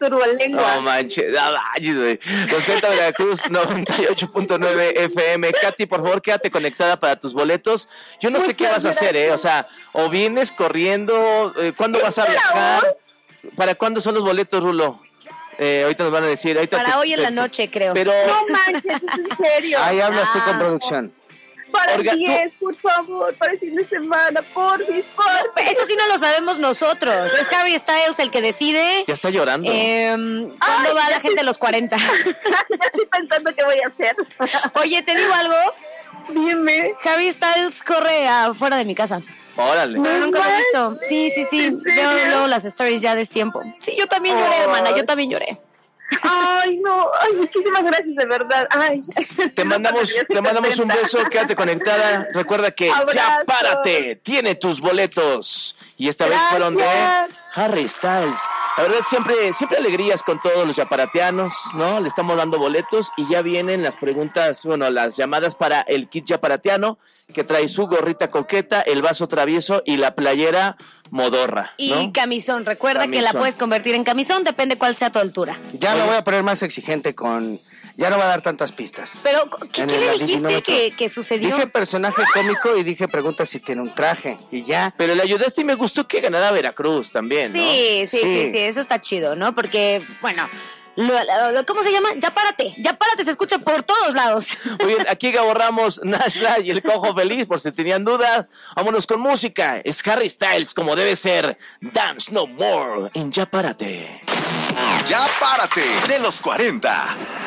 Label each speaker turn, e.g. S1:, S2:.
S1: turbolengua.
S2: No manches, güey. Los 40 Veracruz, 98.9 FM. Katy, por favor, quédate conectada para tus boletos. Yo no sé qué vas a hacer, O sea, o vienes corriendo, ¿cuándo vas a viajar? ¿Para cuándo son los boletos, Rulo? Ahorita nos van a decir.
S3: Para hoy en la noche, creo.
S2: Pero...
S1: No manches, es en serio.
S4: Ahí hablas tú con producción.
S1: Para el 10, por favor, para el fin de semana, por favor.
S3: Eso sí no lo sabemos nosotros. Es Harry Styles el que decide.
S2: Ya está llorando.
S3: ¿Cuándo va la gente a los 40?
S1: Ya estoy pensando qué voy a hacer.
S3: Oye, ¿te digo algo?
S1: Dime.
S3: Harry Styles corre afuera de mi casa.
S2: Órale.
S3: No, nunca lo he visto. Sí. Veo luego las stories ya de tiempo. Sí, yo también lloré, hermana. Yo también lloré.
S1: Ay, no. Ay, muchísimas gracias, de verdad. Ay.
S2: Te mandamos un beso. Quédate conectada. Recuerda que
S1: Abrazo.
S2: Ya Párate tiene tus boletos. Y esta vez fueron de Harry Styles. La verdad, siempre alegrías con todos los yaparateanos, ¿no? Le estamos dando boletos y ya vienen las preguntas, las llamadas para el kit yaparateano, que trae su gorrita coqueta, el vaso travieso y la playera modorra, ¿no?
S3: Y camisón. Recuerda que la puedes convertir en camisón, depende cuál sea tu altura.
S4: Ya me voy a poner más exigente ya no va a dar tantas pistas.
S3: Pero, ¿qué le dijiste que sucedió?
S4: Dije personaje cómico y dije pregunta si tiene un traje y ya.
S2: Pero le ayudaste y me gustó que ganara Veracruz también, ¿no?
S3: Sí, eso está chido, ¿no? Porque, bueno, ¿cómo se llama? Ya párate, se escucha por todos lados.
S2: Muy bien, aquí Gabo Ramos, Nashla y el Cojo Feliz, por si tenían dudas. Vámonos con música. Es Harry Styles, como debe ser. Dance No More en Ya Párate.
S5: Ya Párate, de los 40.